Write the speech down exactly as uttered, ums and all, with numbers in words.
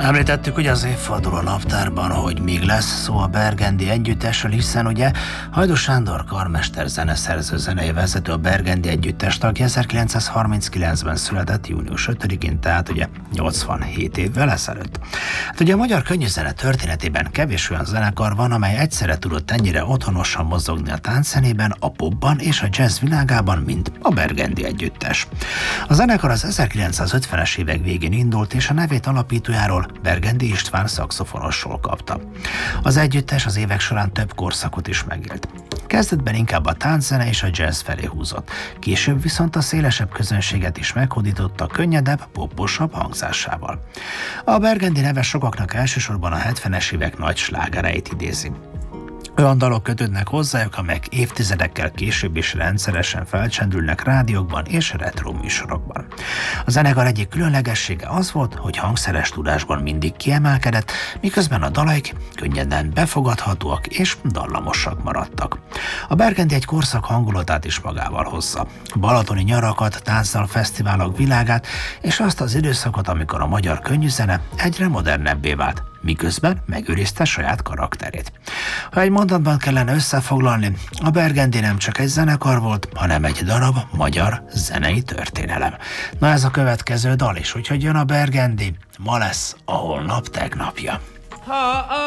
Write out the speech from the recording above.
Említettük ugye az évforduló naptárban, hogy még lesz szó a Burgundy együttesről, hiszen ugye Hajdú Sándor karmester, zeneszerző, zenei vezető, a Burgundy együttes tagja, ezerkilencszázharminckilencben született június ötödikén, tehát ugye nyolcvanhét évvel ezelőtt. Hát ugye a magyar könnyűzene történetében kevés olyan zenekar van, amely egyszerre tudott ennyire otthonosan mozogni a tánczenében, a popban és a jazz világában, mint a Burgundy együttes. A zenekar az ezerkilencszázötvenes évek végén indult, és a nevét alapítójáról, Burgundy István szaxofonosról kapta. Az együttes az évek során több korszakot is megélt. Kezdetben inkább a tánczene és a jazz felé húzott, később viszont a szélesebb közönséget is meghódította könnyedebb, poposabb hangzásával. A Burgundy neve sokaknak elsősorban a hetvenes évek nagy slágereit idézi. Olyan dalok kötődnek hozzájuk, amelyek évtizedekkel később is rendszeresen felcsendülnek rádiókban és retro műsorokban. A zenekar egyik különlegessége az volt, hogy hangszeres tudásban mindig kiemelkedett, miközben a dalaik könnyeden befogadhatóak és dallamosak maradtak. A Burgundy egy korszak hangulatát is magával hozza. Balatoni nyarakat, táncdalfesztiválok világát és azt az időszakot, amikor a magyar könnyűzene egyre modernebbé vált, miközben megőrizte saját karakterét. Ha egy mondatban kellene összefoglalni, a Burgundy nem csak egy zenekar volt, hanem egy darab magyar zenei történelem. Na ez a következő dal is, úgyhogy jön a Burgundy, ma lesz a holnap tegnapja.